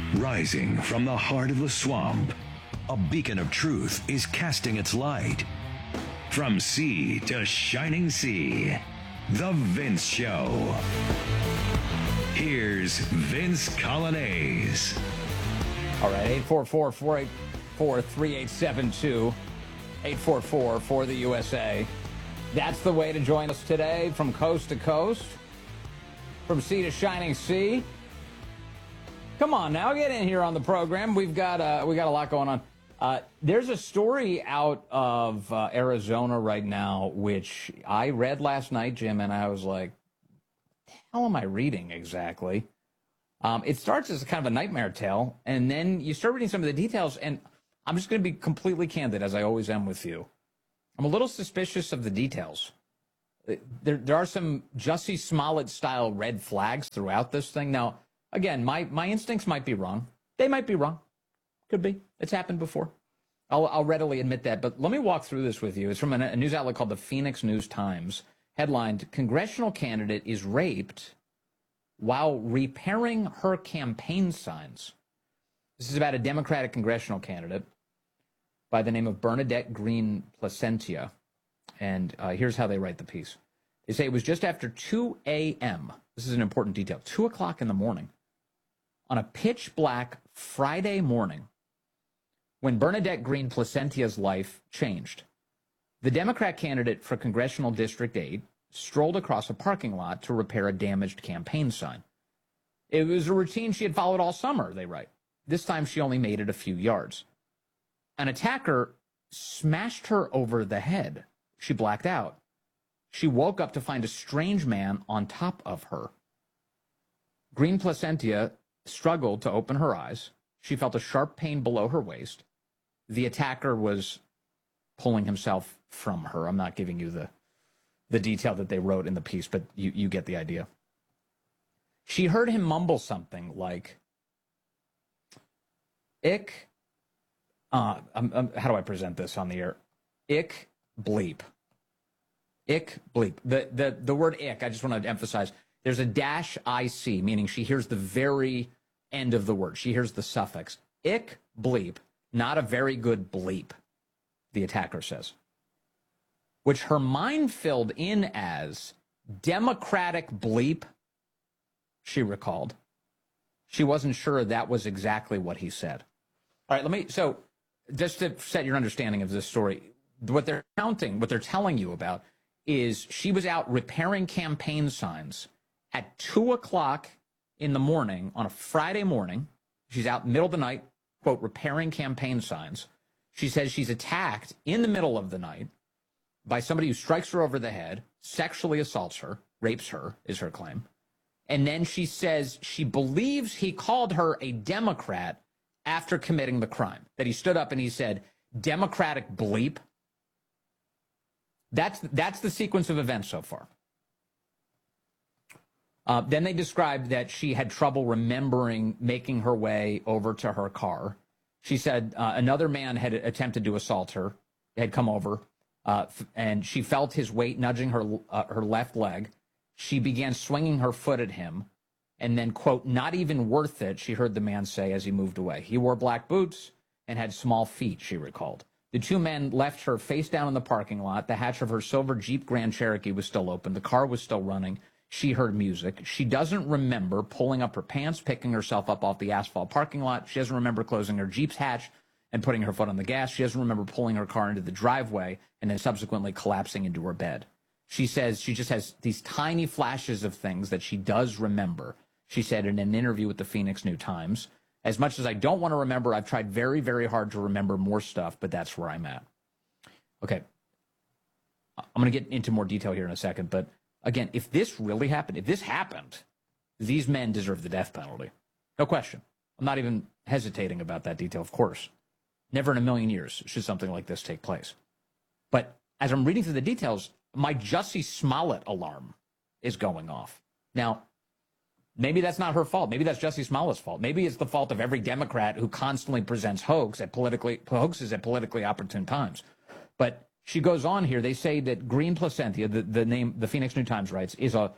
Rising from the heart of the swamp, a beacon of truth is casting its light. From sea to shining sea, The Vince Show. Here's Vince Coglianese. All right, 844-484-3872, 844 for the USA. That's the way to join us today from coast to coast, from sea to shining sea. Come on now, get in here on the program. We got a lot going on. There's a story out of Arizona right now, which I read last night, Jim, and I was like, what the hell am I reading exactly? It starts as kind of a nightmare tale, and then you start reading some of the details, and I'm just going to be completely candid, as I always am with you. I'm a little suspicious of the details. There are some Jussie Smollett-style red flags throughout this thing. Now, again, my instincts might be wrong. They might be wrong. Could be. It's happened before. I'll readily admit that. But let me walk through this with you. It's from a news outlet called the Phoenix News-Times. Headlined, Congressional Candidate is Raped While Repairing Her Campaign Signs. This is about a Democratic congressional candidate by the name of Bernadette Green Placentia. And here's how they write the piece. They say it was just after 2 a.m. This is an important detail. 2 o'clock in the morning on a pitch black Friday morning when Bernadette Green Placentia's life changed. The Democrat candidate for Congressional District 8 strolled across a parking lot to repair a damaged campaign sign. It was a routine she had followed all summer, they write. This time she only made it a few yards. An attacker smashed her over the head. She blacked out. She woke up to find a strange man on top of her. Green Placentia struggled to open her eyes. She felt a sharp pain below her waist. The attacker was pulling himself from her. I'm not giving you the detail that they wrote in the piece, but you get the idea. She heard him mumble something like, "Ick." How do I present this on the air? Ick bleep. Ick bleep. The word ick, I just want to emphasize, there's a dash IC, meaning she hears the very end of the word. She hears the suffix. Ick bleep, not a very good bleep, the attacker says. Which her mind filled in as Democratic bleep, she recalled. She wasn't sure that was exactly what he said. All right, so just to set your understanding of this story, what they're telling you about is she was out repairing campaign signs at 2 o'clock in the morning on a Friday morning. She's out middle of the night, quote, repairing campaign signs. She says she's attacked in the middle of the night by somebody who strikes her over the head, sexually assaults her, rapes her, is her claim. And then she says she believes he called her a Democrat after committing the crime, that he stood up and he said, "Democratic bleep." That's the sequence of events so far. Then they described that she had trouble remembering making her way over to her car. She said another man had attempted to assault her, had come over, and she felt his weight nudging her left leg. She began swinging her foot at him, and then, quote, "not even worth it," she heard the man say as he moved away. He wore black boots and had small feet, she recalled. The two men left her face down in the parking lot. The hatch of her silver Jeep Grand Cherokee was still open. The car was still running. She heard music. She doesn't remember pulling up her pants, picking herself up off the asphalt parking lot. She doesn't remember closing her Jeep's hatch and putting her foot on the gas. She doesn't remember pulling her car into the driveway and then subsequently collapsing into her bed. She says she just has these tiny flashes of things that she does remember. She said in an interview with the Phoenix News-Times, "As much as I don't want to remember, I've tried very, very hard to remember more stuff, but that's where I'm at." Okay. I'm going to get into more detail here in a second, but again, if this really happened, if this happened, these men deserve the death penalty. No question. I'm not even hesitating about that detail, of course. Never in a million years should something like this take place. But as I'm reading through the details, my Jussie Smollett alarm is going off. Now, maybe that's not her fault. Maybe that's Jussie Smollett's fault. Maybe it's the fault of every Democrat who constantly presents hoaxes at politically opportune times. But she goes on here. They say that Green Placentia, the Phoenix News-Times writes, is a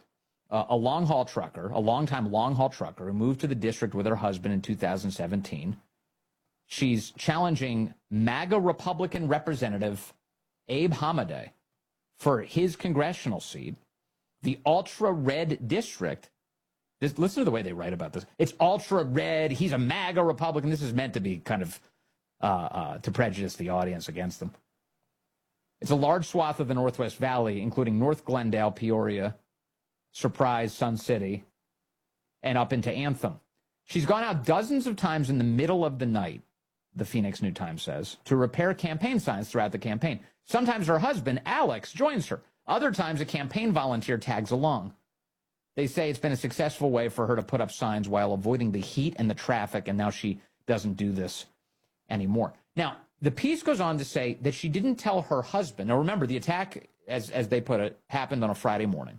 a long-haul trucker, a long-time long-haul trucker who moved to the district with her husband in 2017. She's challenging MAGA Republican Representative Abe Hamadeh for his congressional seat, the ultra-red district. Listen to the way they write about this. It's ultra-red. He's a MAGA Republican. This is meant to be kind of to prejudice the audience against them. It's a large swath of the Northwest Valley, including North Glendale, Peoria, Surprise, Sun City, and up into Anthem. She's gone out dozens of times in the middle of the night, the Phoenix New Times says, to repair campaign signs throughout the campaign. Sometimes her husband, Alex, joins her. Other times, a campaign volunteer tags along. They say it's been a successful way for her to put up signs while avoiding the heat and the traffic, and now she doesn't do this anymore. Now, the piece goes on to say that she didn't tell her husband. Now, remember, the attack, as they put it, happened on a Friday morning.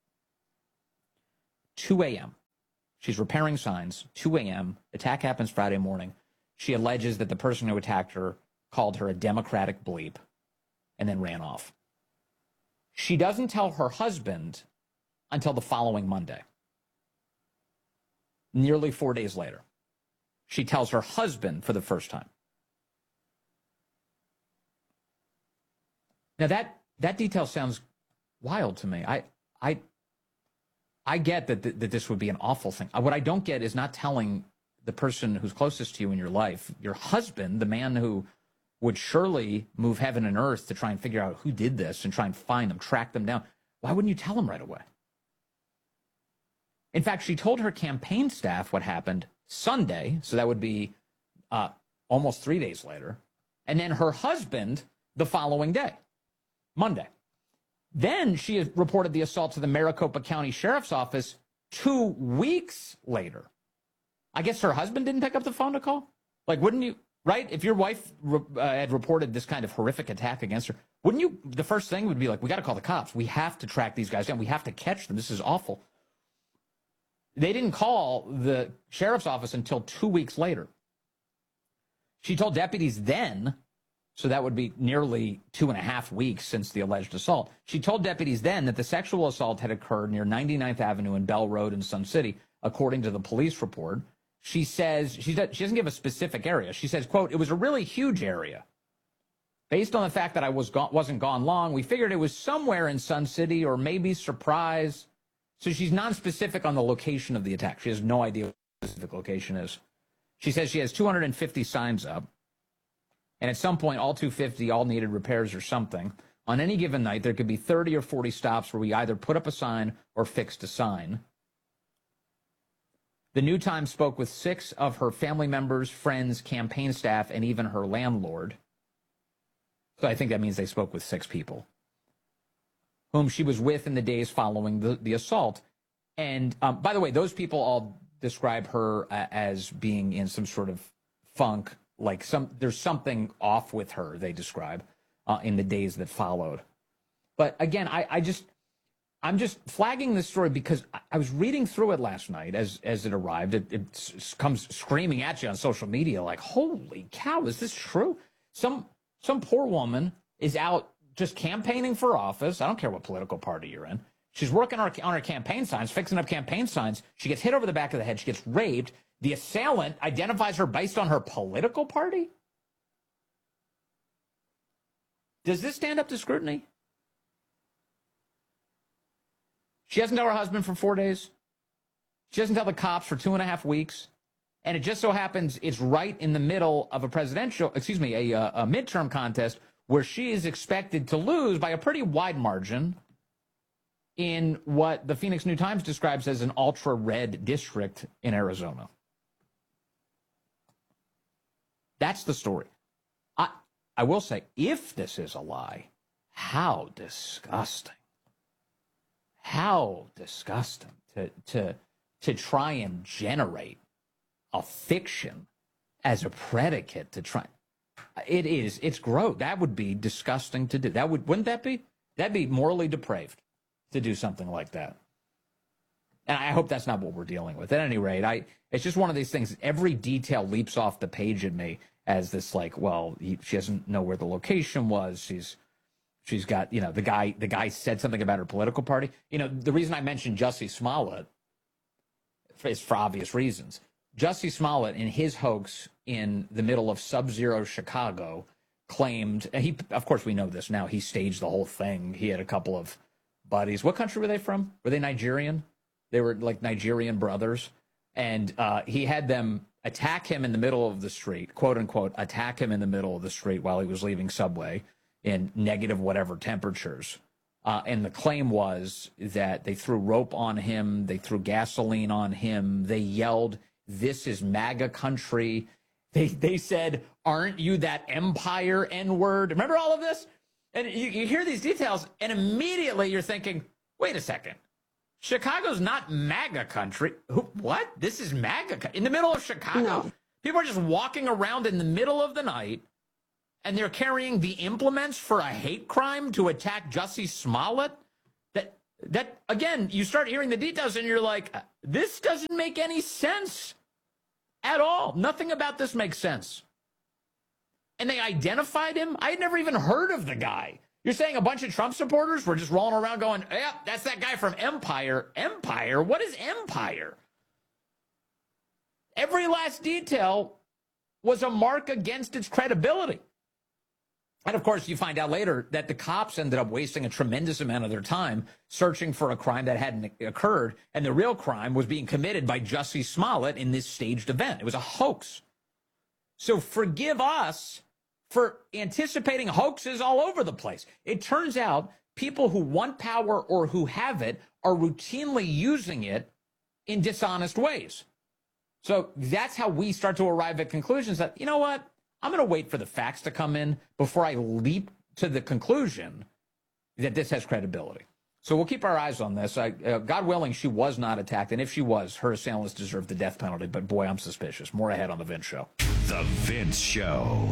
2 a.m. She's repairing signs. 2 a.m. Attack happens Friday morning. She alleges that the person who attacked her called her a Democratic bleep and then ran off. She doesn't tell her husband until the following Monday. Nearly 4 days later, she tells her husband for the first time. Now, that detail sounds wild to me. I get that this would be an awful thing. What I don't get is not telling the person who's closest to you in your life, your husband, the man who would surely move heaven and earth to try and figure out who did this and try and find them, track them down. Why wouldn't you tell him right away? In fact, she told her campaign staff what happened Sunday, so that would be almost 3 days later, and then her husband the following day, Monday. Then she has reported the assault to the Maricopa County Sheriff's Office 2 weeks later. I guess her husband didn't pick up the phone to call? Like, wouldn't you, right? If your wife had reported this kind of horrific attack against her, wouldn't you, the first thing would be like, we got to call the cops. We have to track these guys down. We have to catch them. This is awful. They didn't call the sheriff's office until 2 weeks later. She told deputies then, so that would be nearly 2.5 weeks since the alleged assault. She told deputies then that the sexual assault had occurred near 99th Avenue and Bell Road in Sun City, according to the police report. She says, she doesn't give a specific area. She says, quote, it was a really huge area. Based on the fact that I wasn't gone long, we figured it was somewhere in Sun City or maybe Surprise. So she's non-specific on the location of the attack. She has no idea what the specific location is. She says she has 250 signs up. And at some point, all 250 all needed repairs or something. On any given night, there could be 30 or 40 stops where we either put up a sign or fixed a sign. The New Times spoke with 6 of her family members, friends, campaign staff, and even her landlord. So I think that means they spoke with 6 people, whom she was with in the days following the assault. And by the way, those people all describe her as being in some sort of funk, like there's something off with her, they describe, in the days that followed. But again, I'm just flagging this story because I was reading through it last night as it arrived. It comes screaming at you on social media like, holy cow, is this true? Some poor woman is out just campaigning for office. I don't care what political party you're in. She's working on her campaign signs, fixing up campaign signs. She gets hit over the back of the head. She gets raped. The assailant identifies her based on her political party? Does this stand up to scrutiny? She doesn't tell her husband for 4 days. She doesn't tell the cops for 2.5 weeks. And it just so happens it's right in the middle of a midterm contest where she is expected to lose by a pretty wide margin in what the Phoenix New Times describes as an ultra-red district in Arizona. That's the story. I will say, if this is a lie, how disgusting. How disgusting to try and generate a fiction as a predicate to try. It's gross. That would be disgusting to do. Wouldn't that be? That'd be morally depraved to do something like that. And I hope that's not what we're dealing with. At any rate, it's just one of these things. Every detail leaps off the page at me as this, like, well, she doesn't know where the location was. She's got, the guy said something about her political party. The reason I mentioned Jussie Smollett is for obvious reasons. Jussie Smollett, in his hoax in the middle of sub-zero Chicago, claimed, and of course we know this now, he staged the whole thing. He had a couple of buddies. What country were they from? Were they Nigerian? They were like Nigerian brothers. And he had them attack him in the middle of the street, quote unquote, attack him in the middle of the street while he was leaving Subway in negative whatever temperatures. And the claim was that they threw rope on him. They threw gasoline on him. They yelled, "This is MAGA country." They said, "Aren't you that empire N-word?" Remember all of this? And you hear these details, and immediately you're thinking, wait a second. Chicago's not MAGA country. What? This is MAGA in the middle of Chicago? No. People are just walking around in the middle of the night, and they're carrying the implements for a hate crime to attack Jussie Smollett? That again, you start hearing the details, and you're like, this doesn't make any sense at all. Nothing about this makes sense. And they identified him? I had never even heard of the guy. You're saying a bunch of Trump supporters were just rolling around going, "Yep, that's that guy from Empire." Empire? What is Empire? Every last detail was a mark against its credibility. And of course, you find out later that the cops ended up wasting a tremendous amount of their time searching for a crime that hadn't occurred. And the real crime was being committed by Jussie Smollett in this staged event. It was a hoax. So forgive us for anticipating hoaxes all over the place. It turns out people who want power or who have it are routinely using it in dishonest ways. So that's how we start to arrive at conclusions that, you know what, I'm going to wait for the facts to come in before I leap to the conclusion that this has credibility. So we'll keep our eyes on this. God willing, she was not attacked. And if she was, her assailants deserve the death penalty. But boy, I'm suspicious. More ahead on The Vince Show. The Vince Show.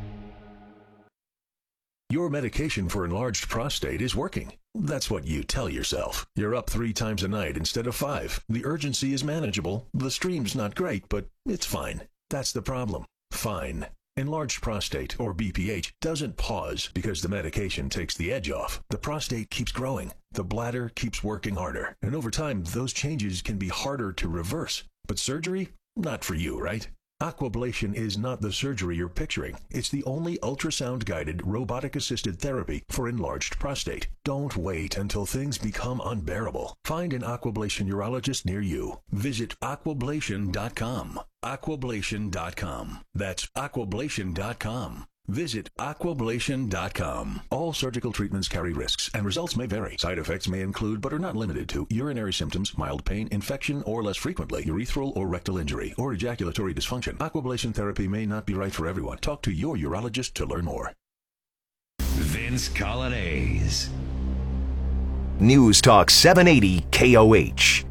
Your medication for enlarged prostate is working. That's what you tell yourself. You're up 3 times a night instead of 5. The urgency is manageable. The stream's not great, but it's fine. That's the problem. Fine. Enlarged prostate, or BPH, doesn't pause because the medication takes the edge off. The prostate keeps growing. The bladder keeps working harder. And over time, those changes can be harder to reverse. But surgery? Not for you, right? Aquablation is not the surgery you're picturing. It's the only ultrasound-guided, robotic-assisted therapy for enlarged prostate. Don't wait until things become unbearable. Find an Aquablation urologist near you. Visit aquablation.com. Aquablation.com. That's aquablation.com. Visit aquablation.com. All surgical treatments carry risks, and results may vary. Side effects may include, but are not limited to, urinary symptoms, mild pain, infection, or less frequently, urethral or rectal injury, or ejaculatory dysfunction. Aquablation therapy may not be right for everyone. Talk to your urologist to learn more. Vince Coglianese. News Talk 780 KOH.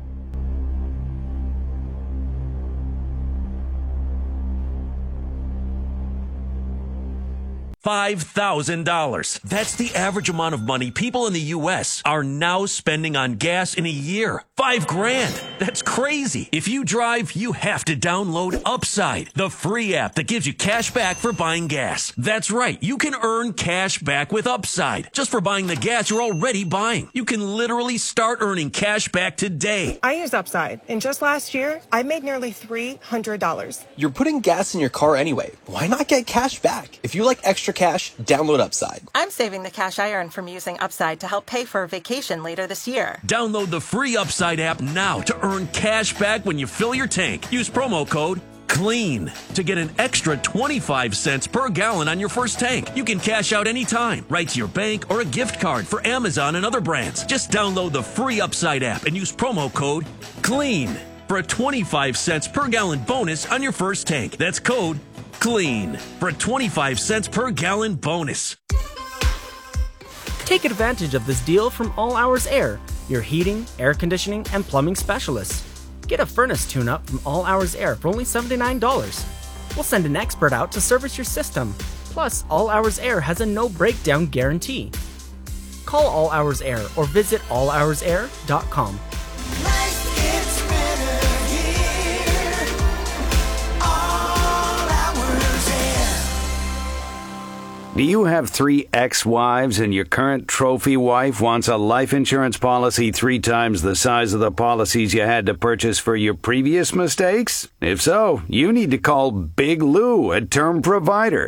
$5,000. That's the average amount of money people in the U.S. are now spending on gas in a year. $5,000. That's crazy. If you drive, you have to download Upside, the free app that gives you cash back for buying gas. That's right. You can earn cash back with Upside just for buying the gas you're already buying. You can literally start earning cash back today. I use Upside, and just last year, I made nearly $300. You're putting gas in your car anyway. Why not get cash back? If you like extra cash, download Upside. I'm saving the cash I earn from using Upside to help pay for a vacation later this year. Download the free Upside app now to earn cash back when you fill your tank. Use promo code CLEAN to get an extra 25 cents per gallon on your first tank. You can cash out anytime, right to your bank or a gift card for Amazon and other brands. Just download the free Upside app and use promo code CLEAN for a 25 cents per gallon bonus on your first tank. That's code CLEAN for a 25 cents per gallon bonus. Take advantage of this deal from All Hours Air, your heating, air conditioning, and plumbing specialists. Get a furnace tune-up from All Hours Air for only $79. We'll send an expert out to service your system. Plus, All Hours Air has a no-breakdown guarantee. Call All Hours Air or visit allhoursair.com. Do you have 3 ex-wives and your current trophy wife wants a life insurance policy 3 times the size of the policies you had to purchase for your previous mistakes? If so, you need to call Big Lou at Term Provider,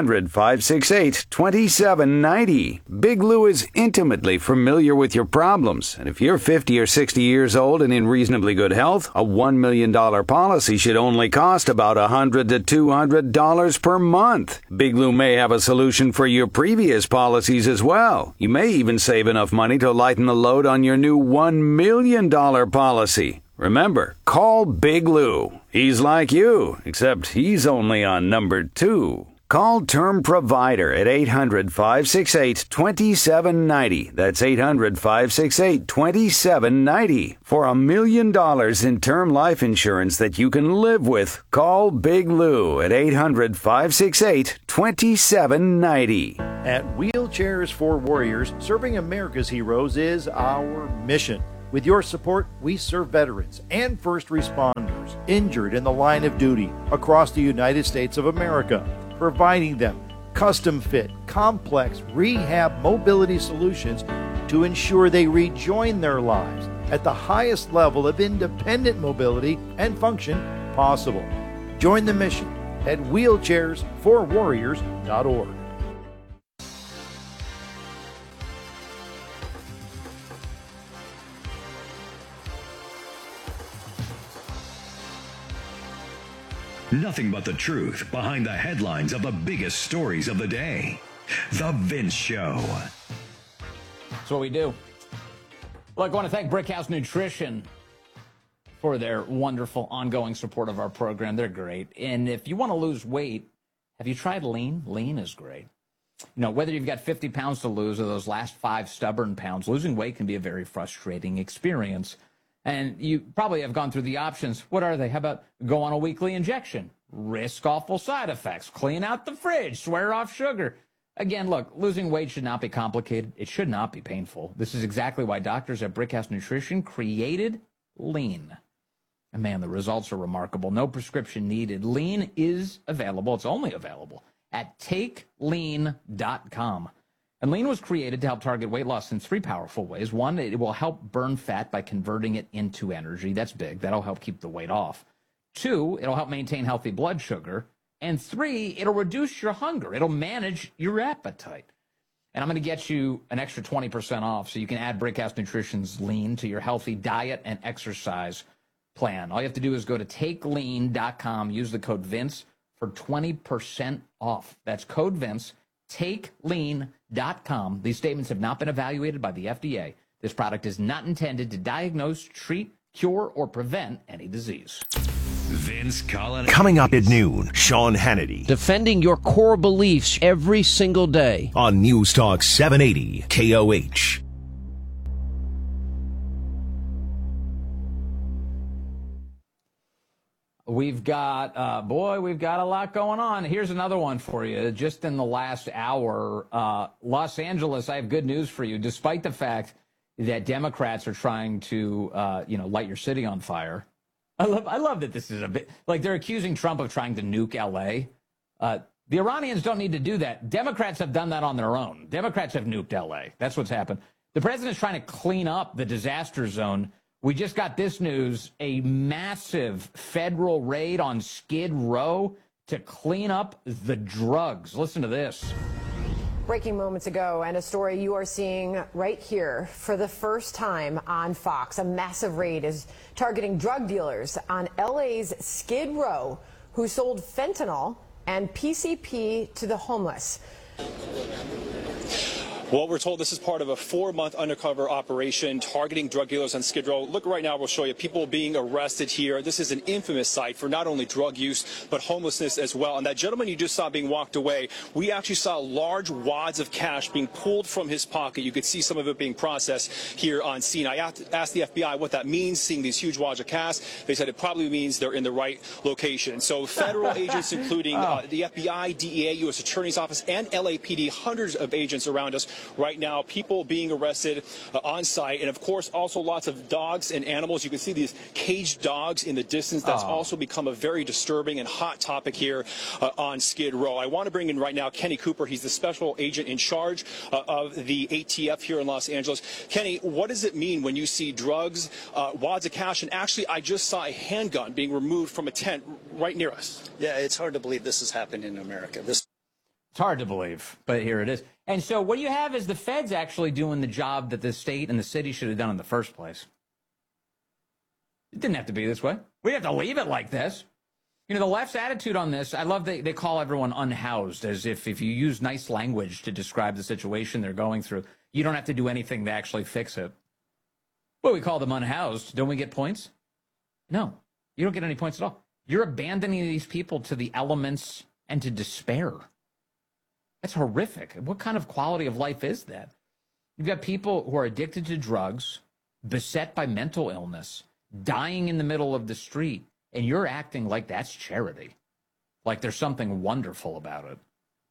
800-568-2790. Big Lou is intimately familiar with your problems, and if you're 50 or 60 years old and in reasonably good health, a $1 million policy should only cost about $100 to $200 per month. Big Lou may have a solution for your previous policies as well. You may even save enough money to lighten the load on your new $1 million policy. Remember, call Big Lou. He's like you, except he's only on number 2. Call Term Provider at 800-568-2790. That's 800-568-2790. For $1 million in term life insurance that you can live with, call Big Lou at 800-568-2790. At Wheelchairs for Warriors, serving America's heroes is our mission. With your support, we serve veterans and first responders injured in the line of duty across the United States of America, providing them custom-fit, complex rehab mobility solutions to ensure they rejoin their lives at the highest level of independent mobility and function possible. Join the mission at wheelchairsforwarriors.org. Nothing but the truth behind the headlines of the biggest stories of the day. The Vince Show. That's what we do. Look, I want to thank Brickhouse Nutrition for their wonderful ongoing support of our program. They're great. And if you want to lose weight, have you tried Lean? Lean is great. You know, whether you've got 50 pounds to lose or those last 5 stubborn pounds, losing weight can be a very frustrating experience. And you probably have gone through the options. What are they? How about go on a weekly injection, risk awful side effects, clean out the fridge, swear off sugar? Again, look, losing weight should not be complicated. It should not be painful. This is exactly why doctors at Brickhouse Nutrition created Lean. And man, the results are remarkable. No prescription needed. Lean is available. It's only available at TakeLean.com. And Lean was created to help target weight loss in 3 powerful ways. 1, it will help burn fat by converting it into energy. That's big. That'll help keep the weight off. 2, it'll help maintain healthy blood sugar. And 3, it'll reduce your hunger. It'll manage your appetite. And I'm going to get you an extra 20% off so you can add Brickhouse Nutrition's Lean to your healthy diet and exercise plan. All you have to do is go to TakeLean.com, use the code Vince for 20% off. That's code Vince. TakeLean.com. These statements have not been evaluated by the FDA. This product is not intended to diagnose, treat, cure, or prevent any disease. Vince Collins. Coming up at noon, Sean Hannity. Defending your core beliefs every single day. On News Talk 780 KOH. We've got a lot going on. Here's another one for you. Just in the last hour, Los Angeles, I have good news for you. Despite the fact that Democrats are trying to, light your city on fire. I love that this is a bit like they're accusing Trump of trying to nuke L.A. The Iranians don't need to do that. Democrats have done that on their own. Democrats have nuked L.A. That's what's happened. The president's trying to clean up the disaster zone. We just got this news, a massive federal raid on Skid Row to clean up the drugs. Listen to this. Breaking moments ago, and a story you are seeing right here for the first time on Fox. A massive raid is targeting drug dealers on LA's Skid Row who sold fentanyl and PCP to the homeless. Well, we're told this is part of a 4-month undercover operation targeting drug dealers on Skid Row. Look right now, we'll show you people being arrested here. This is an infamous site for not only drug use, but homelessness as well. And that gentleman you just saw being walked away, we actually saw large wads of cash being pulled from his pocket. You could see some of it being processed here on scene. I asked the FBI what that means, seeing these huge wads of cash. They said it probably means they're in the right location. So federal agents, including the FBI, DEA, U.S. Attorney's Office, and LAPD, hundreds of agents around us right now. People being arrested on site, and of course also lots of dogs and animals. You can see these caged dogs in the distance. That's also become a very disturbing and hot topic here on Skid Row. I want to bring in right now Kenny Cooper. He's the special agent in charge of the ATF here in Los Angeles. Kenny, what does it mean when you see drugs, wads of cash, and actually I just saw a handgun being removed from a tent right near us? Yeah, it's hard to believe this has happened in America. It's hard to believe, but here it is. And so what you have is the feds actually doing the job that the state and the city should have done in the first place. It didn't have to be this way. We have to leave it like this. You know, the left's attitude on this, I love they call everyone unhoused, as if you use nice language to describe the situation they're going through, you don't have to do anything to actually fix it. Well, we call them unhoused. Don't we get points? No, you don't get any points at all. You're abandoning these people to the elements and to despair. That's horrific. What kind of quality of life is that? You've got people who are addicted to drugs, beset by mental illness, dying in the middle of the street, and you're acting like that's charity, like there's something wonderful about it.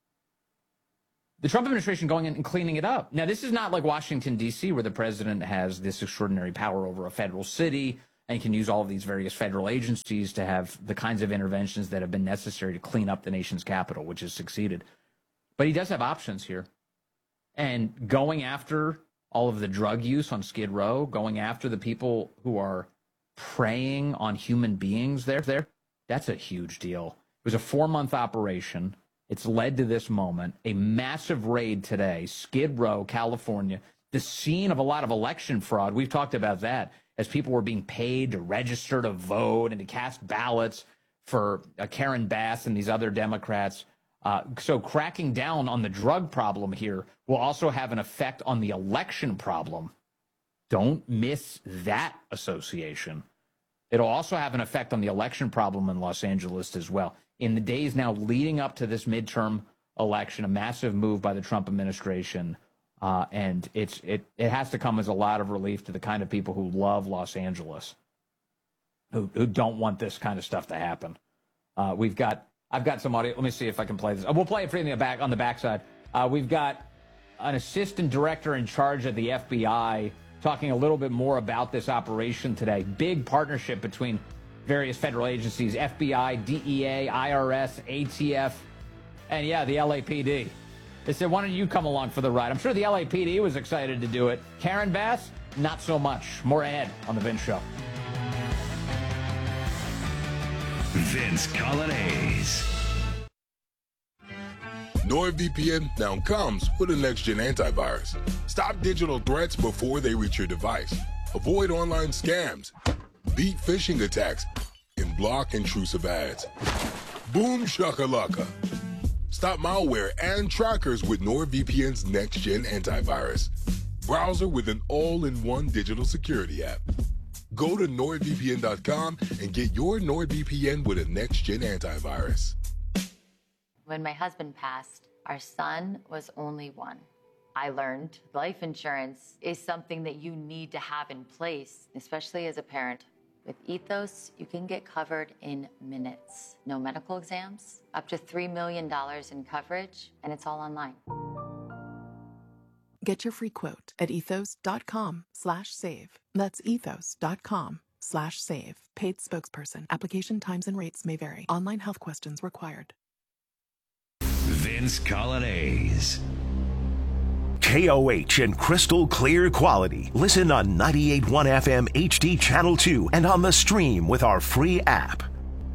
The Trump administration going in and cleaning it up. Now, this is not like Washington, D.C., where the president has this extraordinary power over a federal city and can use all of these various federal agencies to have the kinds of interventions that have been necessary to clean up the nation's capital, which has succeeded. But he does have options here. And going after all of the drug use on Skid Row, going after the people who are preying on human beings there, that's a huge deal. It was a 4-month operation. It's led to this moment, a massive raid today, Skid Row, California, the scene of a lot of election fraud. We've talked about that as people were being paid to register to vote and to cast ballots for Karen Bass and these other Democrats. So cracking down on the drug problem here will also have an effect on the election problem. Don't miss that association. It'll also have an effect on the election problem in Los Angeles as well. In the days now leading up to this midterm election, a massive move by the Trump administration, and it has to come as a lot of relief to the kind of people who love Los Angeles, who don't want this kind of stuff to happen. I've got some audio. Let me see if I can play this. We'll play it for you on the backside. We've got an assistant director in charge of the FBI talking a little bit more about this operation today. Big partnership between various federal agencies, FBI, DEA, IRS, ATF, and yeah, the LAPD. They said, why don't you come along for the ride? I'm sure the LAPD was excited to do it. Karen Bass, not so much. More ahead on The Vince Show. Vince Colonnese. NordVPN now comes with a next-gen antivirus. Stop digital threats before they reach your device. Avoid online scams. Beat phishing attacks. And block intrusive ads. Boom shakalaka. Stop malware and trackers with NordVPN's next-gen antivirus. Browser with an all-in-one digital security app. Go to NordVPN.com and get your NordVPN with a next-gen antivirus. When my husband passed, our son was only 1. I learned life insurance is something that you need to have in place, especially as a parent. With Ethos, you can get covered in minutes. No medical exams, up to $3 million in coverage, and it's all online. Get your free quote at ethos.com/save. That's ethos.com/save. Paid spokesperson. Application times and rates may vary. Online health questions required. Vince Colonnese. KOH and crystal clear quality. Listen on 98.1 FM HD Channel 2 and on the stream with our free app.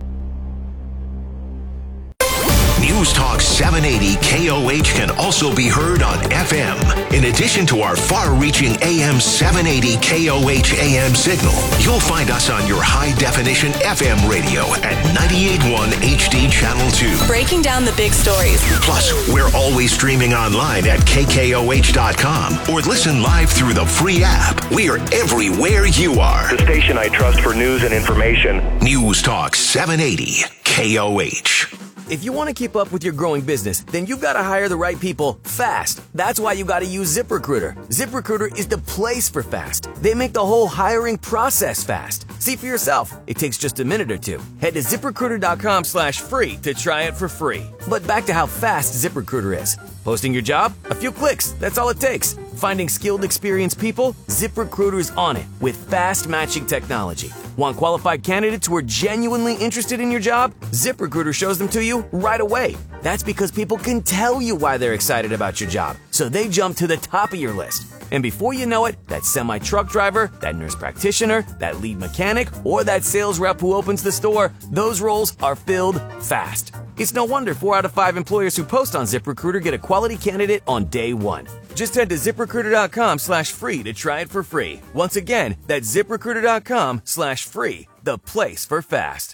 News Talk 780 KOH can also be heard on FM. In addition to our far-reaching AM 780 KOH AM signal, you'll find us on your high-definition FM radio at 98.1 HD Channel 2. Breaking down the big stories. Plus, we're always streaming online at KKOH.com or listen live through the free app. We're everywhere you are. The station I trust for news and information. News Talk 780 KOH. If you want to keep up with your growing business, then you've got to hire the right people fast. That's why you got to use ZipRecruiter. ZipRecruiter is the place for fast. They make the whole hiring process fast. See for yourself. It takes just a minute or two. Head to ZipRecruiter.com/free to try it for free. But back to how fast ZipRecruiter is. Posting your job? A few clicks. That's all it takes. Finding skilled, experienced people? ZipRecruiter's on it with fast matching technology. Want qualified candidates who are genuinely interested in your job? ZipRecruiter shows them to you right away. That's because people can tell you why they're excited about your job, so they jump to the top of your list. And before you know it, that semi-truck driver, that nurse practitioner, that lead mechanic, or that sales rep who opens the store, those roles are filled fast. It's no wonder 4 out of 5 employers who post on ZipRecruiter get a quality candidate on day one. Just head to ZipRecruiter.com/free to try it for free. Once again, that's ZipRecruiter.com/free, the place for fast.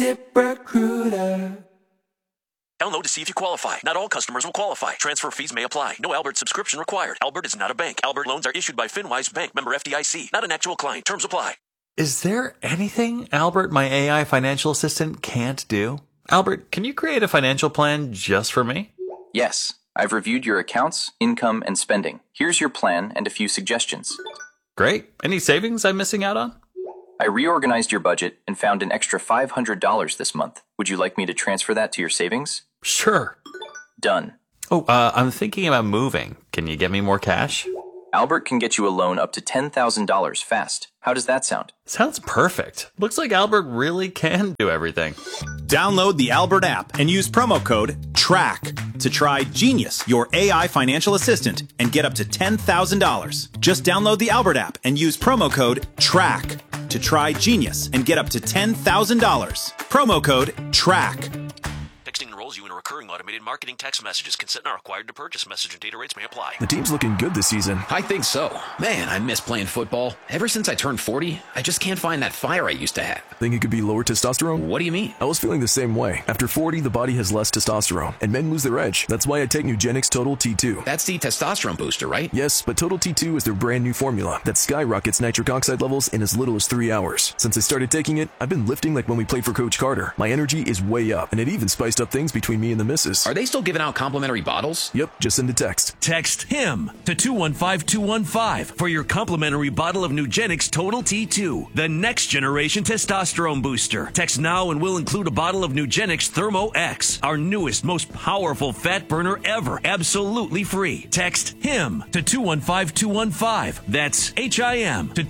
ZipRecruiter. Download to see if you qualify. Not all customers will qualify. Transfer fees may apply. No Albert subscription required. Albert is not a bank. Albert loans are issued by FinWise Bank, member FDIC. Not an actual client. Terms apply. Is there anything Albert, my AI financial assistant, can't do? Albert, can you create a financial plan just for me? Yes. I've reviewed your accounts, income, and spending. Here's your plan and a few suggestions. Great. Any savings I'm missing out on? I reorganized your budget and found an extra $500 this month. Would you like me to transfer that to your savings? Sure. Done. Oh, I'm thinking about moving. Can you get me more cash? Albert can get you a loan up to $10,000 fast. How does that sound? Sounds perfect. Looks like Albert really can do everything. Download the Albert app and use promo code TRACK to try Genius, your AI financial assistant, and get up to $10,000. Just download the Albert app and use promo code TRACK to try Genius and get up to $10,000. Promo code TRACK. Texting enrolls you in a recurring automated marketing text messages. Consent not required to purchase. Message and data rates may apply. The team's looking good this season. I think so. Man, I miss playing football. Ever since I turned 40, I just can't find that fire I used to have. Think it could be lower testosterone? What do you mean? I was feeling the same way. After 40, the body has less testosterone, and men lose their edge. That's why I take Nugenix Total T2. That's the testosterone booster, right? Yes, but Total T2 is their brand new formula that skyrockets nitric oxide levels in as little as 3 hours. Since I started taking it, I've been lifting like when we played for Coach Carter. My energy is way up, and it even spiced up things between me and the missus. Are they still giving out complimentary bottles? Yep, just send a text. Text HIM to 215-215 for your complimentary bottle of Nugenix Total T2, the next generation testosterone booster. Text now and we'll include a bottle of Nugenix Thermo X, our newest, most powerful fat burner ever, absolutely free. Text HIM to 215-215. That's HIM to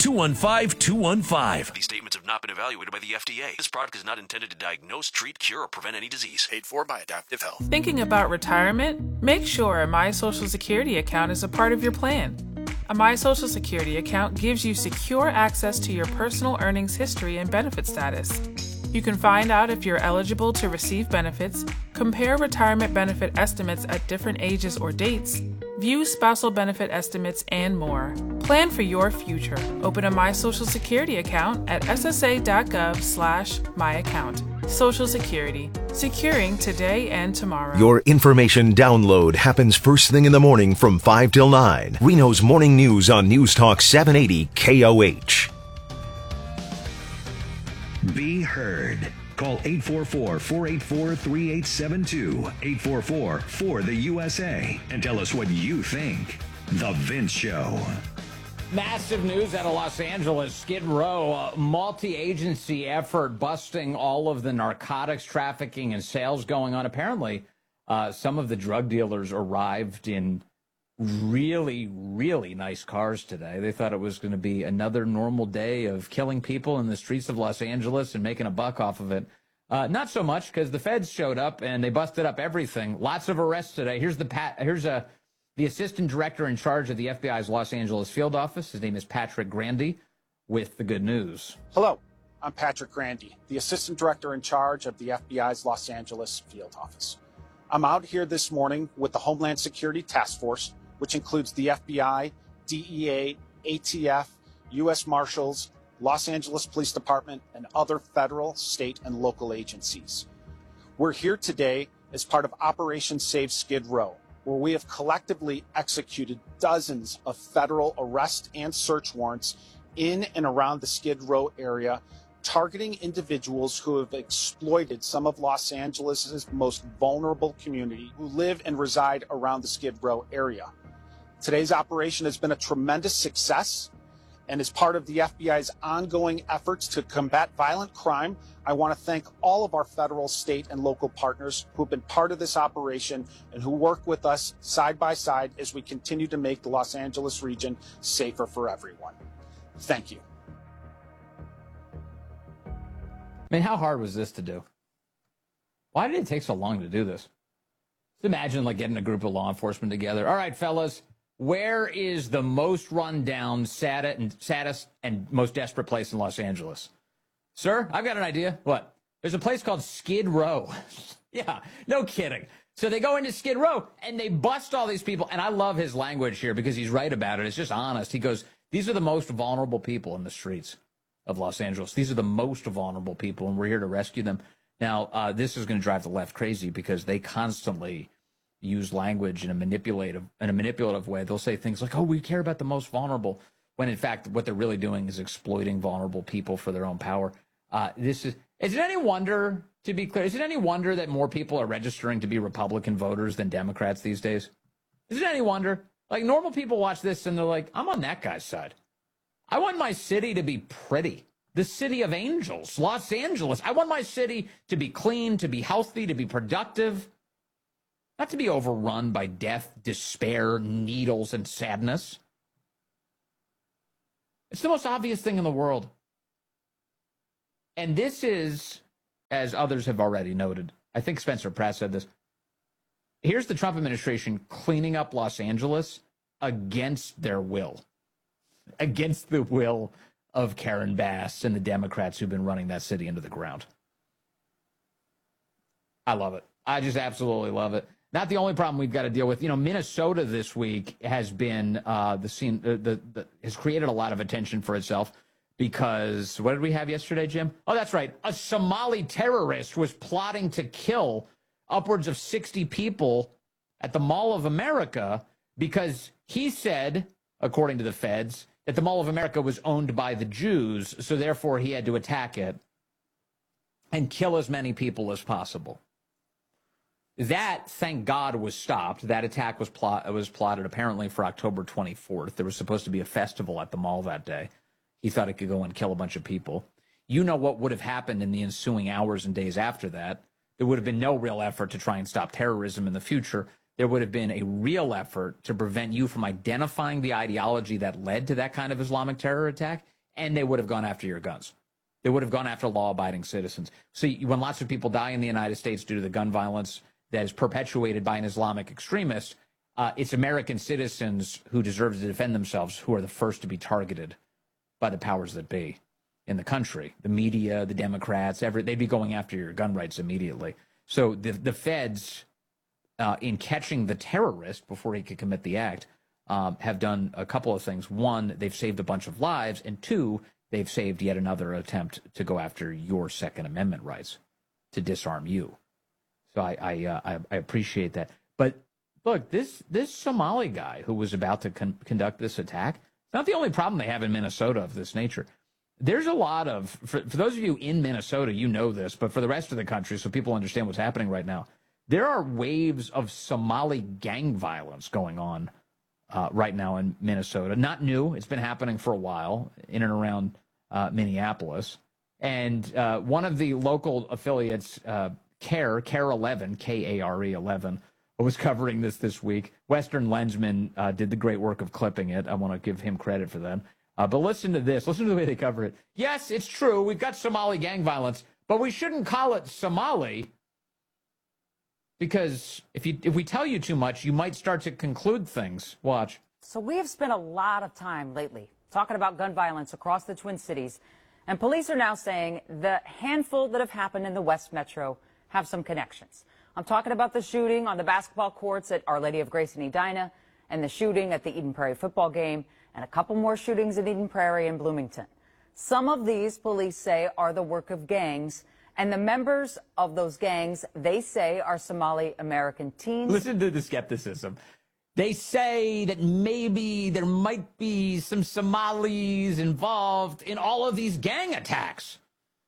215-215. These statements have not been evaluated by the FDA. This product is not intended to diagnose, treat, cure, or prevent any disease. Paid for by Adaptive Health. Thinking about retirement? Make sure a My Social Security account is a part of your plan. A My Social Security account gives you secure access to your personal earnings history and benefit status. You can find out if you're eligible to receive benefits, compare retirement benefit estimates at different ages or dates, view spousal benefit estimates, and more. Plan for your future. Open a My Social Security account at ssa.gov/myaccount. Social Security. Securing today and tomorrow. Your information download happens first thing in the morning from 5 till 9. Reno's Morning News on News Talk 780 KOH. Be heard. Call 844-484-3872, 844-4-the-USA, and tell us what you think. The Vince Show. Massive news out of Los Angeles. Skid Row, a multi-agency effort busting all of the narcotics trafficking and sales going on. Apparently, some of the drug dealers arrived in really, really nice cars today. They thought it was going to be another normal day of killing people in the streets of Los Angeles and making a buck off of it. Not so much, because the feds showed up and they busted up everything. Lots of arrests today. Here's the assistant director in charge of the FBI's Los Angeles field office. His name is Patrick Grandy with the good news. Hello, I'm Patrick Grandy, the assistant director in charge of the FBI's Los Angeles field office. I'm out here this morning with the Homeland Security Task Force, which includes the FBI, DEA, ATF, U.S. Marshals, Los Angeles Police Department, and other federal, state, and local agencies. We're here today as part of Operation Save Skid Row, where we have collectively executed dozens of federal arrest and search warrants in and around the Skid Row area targeting individuals who have exploited some of Los Angeles' most vulnerable community who live and reside around the Skid Row area. Today's operation has been a tremendous success and is part of the FBI's ongoing efforts to combat violent crime. I want to thank all of our federal, state, and local partners who have been part of this operation and who work with us side by side as we continue to make the Los Angeles region safer for everyone. Thank you. I mean, how hard was this to do? Why did it take so long to do this? Just imagine like getting a group of law enforcement together. All right, fellas, where is the most run-down, saddest, and most desperate place in Los Angeles? Sir, I've got an idea. What? There's a place called Skid Row. Yeah, no kidding. So they go into Skid Row, and they bust all these people. And I love his language here because he's right about it. It's just honest. He goes, these are the most vulnerable people in the streets of Los Angeles. These are the most vulnerable people, and we're here to rescue them. Now, this is going to drive the left crazy because they constantly use language in a manipulative way. They'll say things like, oh, we care about the most vulnerable, when in fact what they're really doing is exploiting vulnerable people for their own power. Is it any wonder, to be clear, is it any wonder that more people are registering to be Republican voters than Democrats these days? Is it any wonder? Like, normal people watch this and they're like, I'm on that guy's side. I want my city to be pretty. The city of angels, Los Angeles. I want my city to be clean, to be healthy, to be productive. Not to be overrun by death, despair, needles, and sadness. It's the most obvious thing in the world. And this is, as others have already noted, I think Spencer Pratt said this, here's the Trump administration cleaning up Los Angeles against their will. Against the will of Karen Bass and the Democrats who've been running that city into the ground. I love it. I just absolutely love it. Not the only problem we've got to deal with. You know, Minnesota this week has been has created a lot of attention for itself because what did we have yesterday, Jim? Oh, that's right. A Somali terrorist was plotting to kill upwards of 60 people at the Mall of America because he said, according to the feds, that the Mall of America was owned by the Jews, so therefore he had to attack it and kill as many people as possible. That, thank God, was stopped. That attack was plotted apparently for October 24th. There was supposed to be a festival at the mall that day. He thought he could go and kill a bunch of people. You know what would have happened in the ensuing hours and days after that. There would have been no real effort to try and stop terrorism in the future. There would have been a real effort to prevent you from identifying the ideology that led to that kind of Islamic terror attack, and they would have gone after your guns. They would have gone after law-abiding citizens. See, when lots of people die in the United States due to the gun violence that is perpetuated by an Islamic extremist, it's American citizens who deserve to defend themselves who are the first to be targeted by the powers that be in the country. The media, the Democrats, they'd be going after your gun rights immediately. So the feds... in catching the terrorist before he could commit the act, have done a couple of things. One, they've saved a bunch of lives, and two, they've saved yet another attempt to go after your Second Amendment rights, to disarm you. So I appreciate that. But look, this Somali guy who was about to conduct this attack, it's not the only problem they have in Minnesota of this nature. There's a lot of, for those of you in Minnesota, you know this, but for the rest of the country, so people understand what's happening right now, there are waves of Somali gang violence going on right now in Minnesota. Not new. It's been happening for a while in and around Minneapolis. And one of the local affiliates, KARE 11, K-A-R-E 11, was covering this week. Western Lensman did the great work of clipping it. I want to give him credit for that. But listen to this. Listen to the way they cover it. Yes, it's true. We've got Somali gang violence, but we shouldn't call it Somali. Because if we tell you too much, you might start to conclude things. Watch. So we have spent a lot of time lately talking about gun violence across the Twin Cities, and police are now saying the handful that have happened in the West Metro have some connections. I'm talking about the shooting on the basketball courts at Our Lady of Grace in Edina, and the shooting at the Eden Prairie football game, and a couple more shootings at Eden Prairie and Bloomington. Some of these, police say, are the work of gangs. And the members of those gangs, they say, are Somali American teens. Listen to the skepticism. They say that maybe there might be some Somalis involved in all of these gang attacks.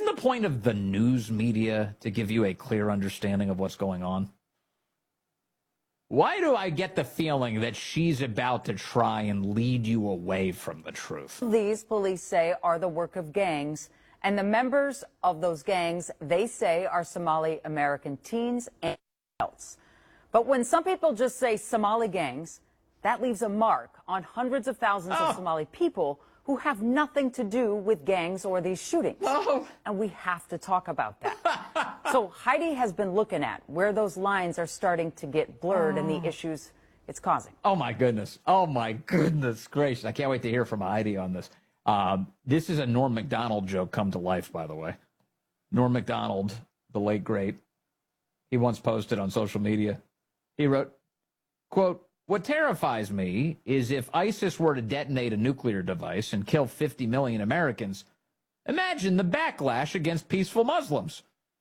Isn't the point of the news media to give you a clear understanding of what's going on? Why do I get the feeling that she's about to try and lead you away from the truth? These, police say, are the work of gangs, and the members of those gangs, they say, are Somali American teens and adults. But when some people just say Somali gangs, that leaves a mark on hundreds of thousands of Somali people who have nothing to do with gangs or these shootings. And we have to talk about that. So Heidi has been looking at where those lines are starting to get blurred and the issues it's causing. Oh, my goodness. Oh, my goodness gracious. I can't wait to hear from Heidi on this. This is a Norm Macdonald joke come to life, by the way. Norm Macdonald, the late great, he once posted on social media. He wrote, quote, "What terrifies me is if ISIS were to detonate a nuclear device and kill 50 million Americans, imagine the backlash against peaceful Muslims."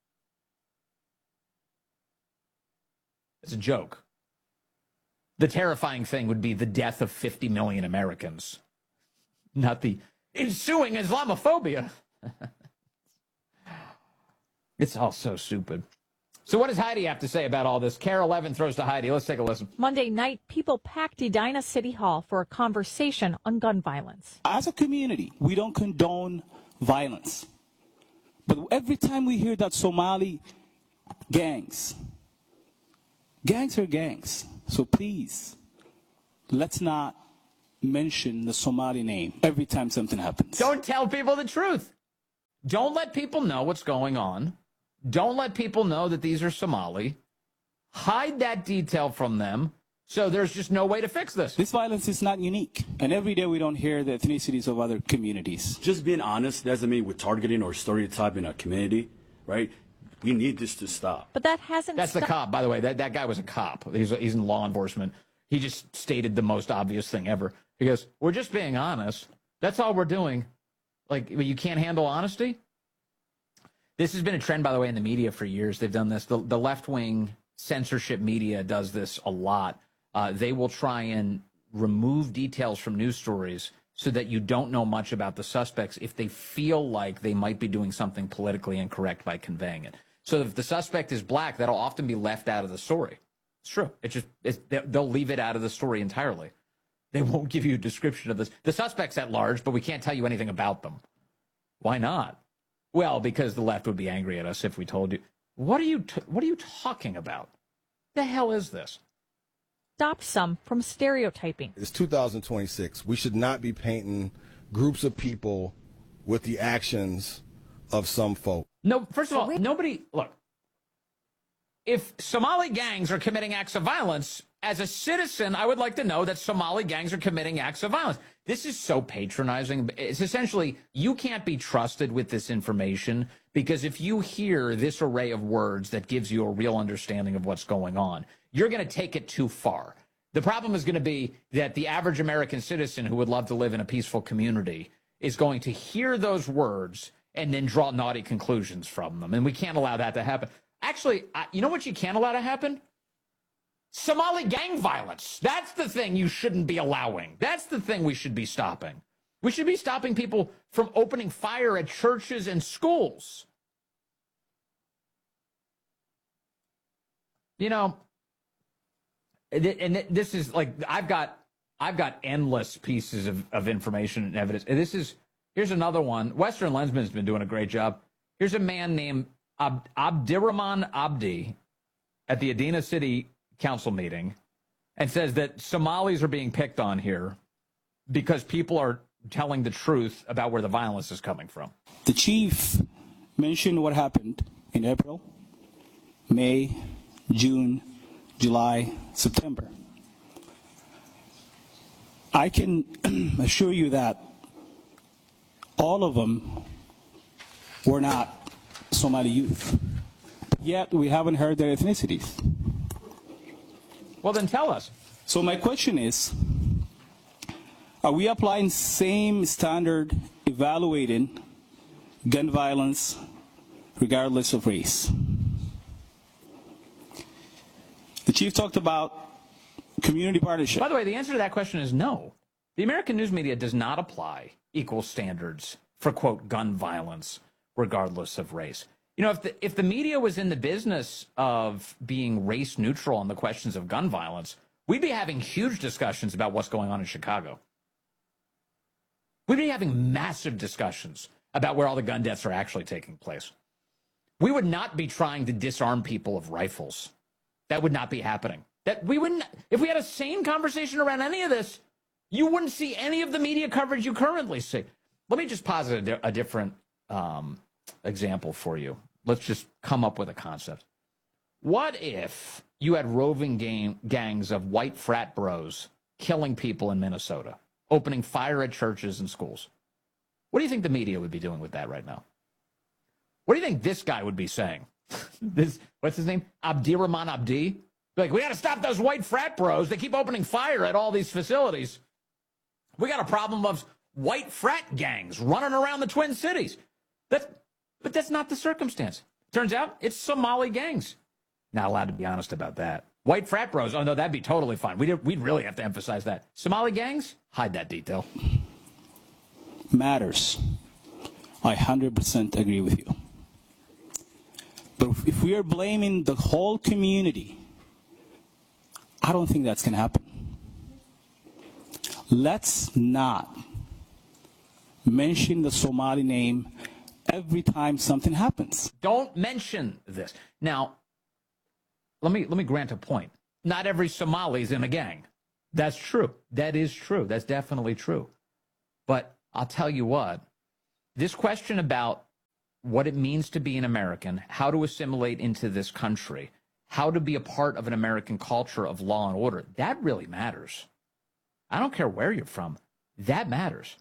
It's a joke. The terrifying thing would be the death of 50 million Americans, not the ensuing Islamophobia. It's all so stupid. So what does Heidi have to say about all this? KARE 11 throws to Heidi. Let's take a listen. Monday night, people packed Edina City Hall for a conversation on gun violence. As a community, we don't condone violence. But every time we hear that Somali gangs are gangs. So please, let's not mention the Somali name every time something happens. Don't tell people the truth. Don't let people know what's going on. Don't let people know that these are Somali. Hide that detail from them, so there's just no way to fix this. This violence is not unique, and every day we don't hear the ethnicities of other communities. Just being honest doesn't mean we're targeting or stereotyping a community, right? We need this to stop. But that hasn't That's the cop, by the way. That guy was a cop. He's in law enforcement. He just stated the most obvious thing ever. He goes, "We're just being honest. That's all we're doing." Like, you can't handle honesty? This has been a trend, by the way, in the media for years. They've done this. The left-wing censorship media does this a lot. They will try and remove details from news stories so that you don't know much about the suspects if they feel like they might be doing something politically incorrect by conveying it. So if the suspect is black, that'll often be left out of the story. It's true. They'll leave it out of the story entirely. They won't give you a description of this. The suspect's at large, but we can't tell you anything about them. Why not? Well, because the left would be angry at us if we told you. What are you talking about? The hell is this? Stop some from stereotyping. It's 2026. We should not be painting groups of people with the actions of some folk. No, first of all, look, if Somali gangs are committing acts of violence, as a citizen, I would like to know that Somali gangs are committing acts of violence. This is so patronizing. It's essentially, you can't be trusted with this information because if you hear this array of words that gives you a real understanding of what's going on, you're going to take it too far. The problem is going to be that the average American citizen who would love to live in a peaceful community is going to hear those words and then draw naughty conclusions from them. And we can't allow that to happen. Actually, you know what you can't allow to happen? Somali gang violence. That's the thing you shouldn't be allowing. That's the thing we should be stopping. We should be stopping people from opening fire at churches and schools. You know, and this is like, I've got endless pieces of information and evidence. And here's another one. Western Lensman's been doing a great job. Here's a man named Abdirahman Abdi at the Edina City Council meeting and says that Somalis are being picked on here because people are telling the truth about where the violence is coming from. The chief mentioned what happened in April, May, June, July, September. I can assure you that all of them were not Somali youth. Yet we haven't heard their ethnicities. Well, then tell us. So my question is, are we applying same standard evaluating gun violence regardless of race? The chief talked about community partnership. By the way, the answer to that question is no. The American news media does not apply equal standards for, quote, gun violence regardless of race. You know, if the media was in the business of being race neutral on the questions of gun violence, we'd be having huge discussions about what's going on in Chicago. We'd be having massive discussions about where all the gun deaths are actually taking place. We would not be trying to disarm people of rifles. That would not be happening. That we wouldn't. If we had a sane conversation around any of this, you wouldn't see any of the media coverage you currently see. Let me just posit a different example for you. Let's just come up with a concept. What if you had roving gangs of white frat bros killing people in Minnesota, opening fire at churches and schools? What do you think the media would be doing with that right now? What do you think this guy would be saying? What's his name? Abdirahman Abdi? Like, we got to stop those white frat bros. They keep opening fire at all these facilities. We got a problem of white frat gangs running around the Twin Cities. But that's not the circumstance. Turns out it's Somali gangs. Not allowed to be honest about that. White frat bros, oh no, that'd be totally fine. We'd really have to emphasize that. Somali gangs, hide that detail. Matters. I 100% agree with you. But if we are blaming the whole community, I don't think that's going to happen. Let's not mention the Somali name every time something happens. Don't mention this. Now, let me grant a point. Not every Somali is in a gang. That's true. That is true. That's definitely true. But I'll tell you what, this question about what it means to be an American, how to assimilate into this country, how to be a part of an American culture of law and order, that really matters. I don't care where you're from. That matters.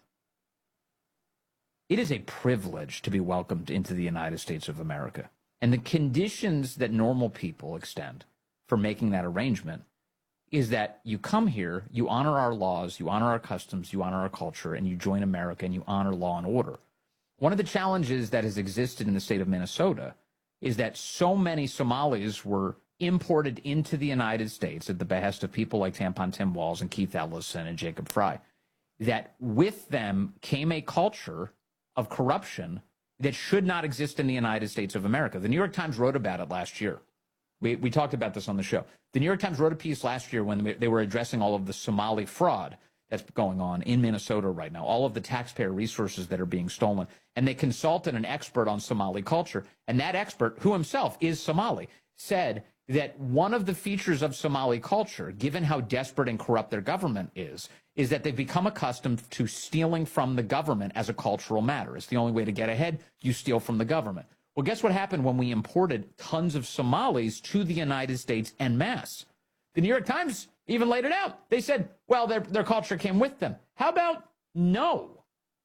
It is a privilege to be welcomed into the United States of America. And the conditions that normal people extend for making that arrangement is that you come here, you honor our laws, you honor our customs, you honor our culture, and you join America and you honor law and order. One of the challenges that has existed in the state of Minnesota is that so many Somalis were imported into the United States at the behest of people like Tampon Tim Walz and Keith Ellison and Jacob Fry, that with them came a culture of corruption that should not exist in the United States of America. The New York Times wrote about it last year. We talked about this on the show. The New York Times wrote a piece last year when they were addressing all of the Somali fraud that's going on in Minnesota right now, all of the taxpayer resources that are being stolen. And they consulted an expert on Somali culture. And that expert, who himself is Somali, said that one of the features of Somali culture, given how desperate and corrupt their government is that they've become accustomed to stealing from the government as a cultural matter. It's the only way to get ahead. You steal from the government. Well, guess what happened when we imported tons of Somalis to the United States en masse? The New York Times even laid it out. They said, well, their culture came with them. How about no?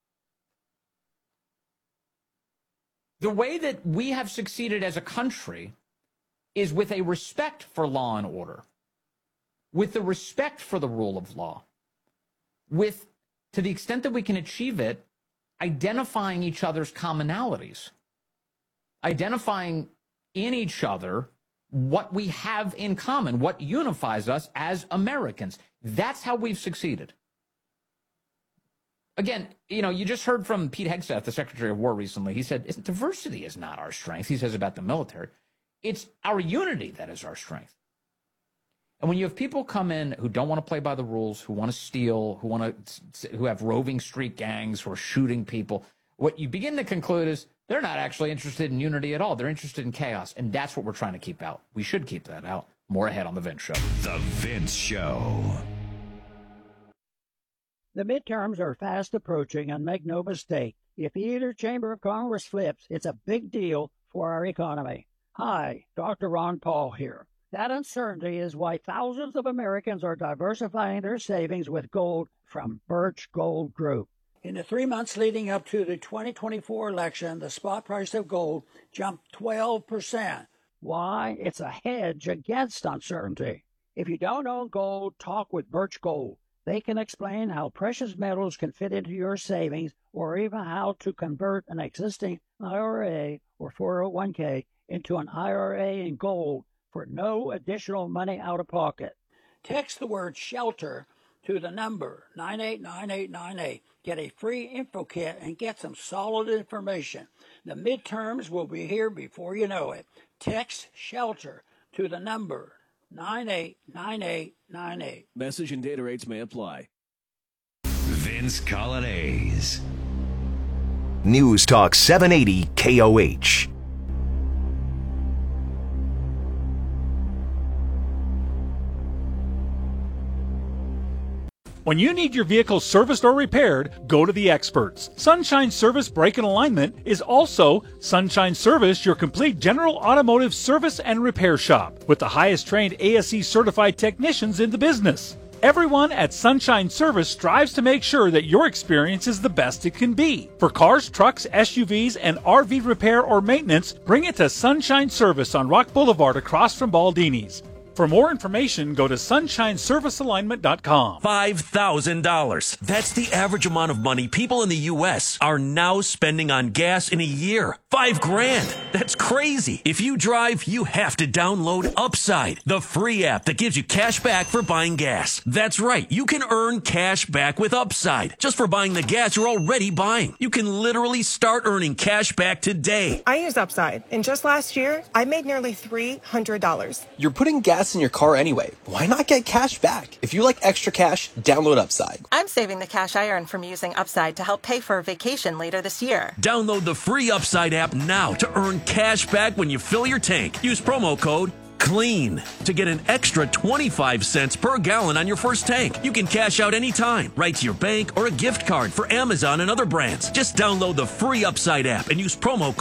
The way that we have succeeded as a country is with a respect for law and order, with the respect for the rule of law, with, to the extent that we can achieve it, identifying each other's commonalities, identifying in each other what we have in common, what unifies us as Americans. That's how we've succeeded. Again, you just heard from Pete Hegseth, the Secretary of War recently. He said, diversity is not our strength, he says about the military. It's our unity that is our strength. And when you have people come in who don't want to play by the rules, who want to steal, who have roving street gangs, who are shooting people, what you begin to conclude is they're not actually interested in unity at all. They're interested in chaos. And that's what we're trying to keep out. We should keep that out. More ahead on The Vince Show. The Vince Show. The midterms are fast approaching, and make no mistake, if either chamber of Congress flips, it's a big deal for our economy. Hi, Dr. Ron Paul here. That uncertainty is why thousands of Americans are diversifying their savings with gold from Birch Gold Group. In the 3 months leading up to the 2024 election, the spot price of gold jumped 12%. Why? It's a hedge against uncertainty. If you don't own gold, talk with Birch Gold. They can explain how precious metals can fit into your savings, or even how to convert an existing IRA or 401k into an IRA in gold for no additional money out of pocket. Text the word SHELTER to the number 989898. Get a free info kit and get some solid information. The midterms will be here before you know it. Text SHELTER to the number 989898. Message and data rates may apply. Vince Colonnese. News Talk 780 KOH. When you need your vehicle serviced or repaired, go to the experts. Sunshine Service Brake and Alignment is also Sunshine Service, your complete general automotive service and repair shop, with the highest trained ASE certified technicians in the business. Everyone at Sunshine Service strives to make sure that your experience is the best it can be. For cars, trucks, SUVs, and RV repair or maintenance, bring it to Sunshine Service on Rock Boulevard across from Baldini's. For more information, go to sunshineservicealignment.com. $5,000. That's the average amount of money people in the U.S. are now spending on gas in a year. $5,000. That's crazy. If you drive, you have to download Upside, the free app that gives you cash back for buying gas. That's right. You can earn cash back with Upside just for buying the gas you're already buying. You can literally start earning cash back today. I use Upside, and just last year, I made nearly $300. You're putting gas in your car anyway. Why not get cash back? If you like extra cash, download Upside. I'm saving the cash I earn from using Upside to help pay for a vacation later this year. Download the free Upside app now to earn cash back when you fill your tank. Use promo code CLEAN to get an extra 25 cents per gallon on your first tank. You can cash out anytime, right to your bank or a gift card for Amazon and other brands. Just download the free Upside app and use promo code